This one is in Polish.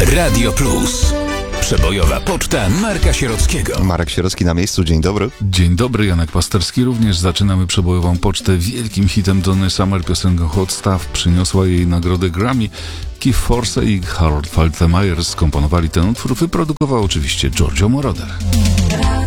Radio Plus. Przebojowa poczta Marka Sierockiego. Marek Sierocki na miejscu, dzień dobry. Dzień dobry, Janek Pasterski. Również zaczynamy przebojową pocztę wielkim hitem Donny Summer. Piosenką Hot Stuff przyniosła jej nagrodę Grammy. Keith Forsey i Harold Faltermeyer skomponowali ten utwór. Wyprodukował oczywiście Giorgio Moroder.